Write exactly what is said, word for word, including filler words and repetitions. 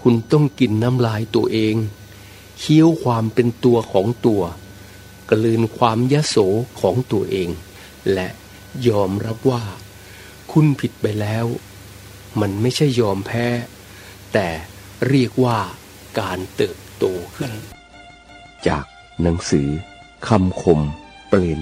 คุณต้องกินน้ำลายตัวเองเคี้ยวความเป็นตัวของตัวกลืนความยโสของตัวเองและยอมรับว่าคุณผิดไปแล้วมันไม่ใช่ยอมแพ้แต่เรียกว่าการเติบโตขึ้นจากหนังสือคำคมเปลี่ยน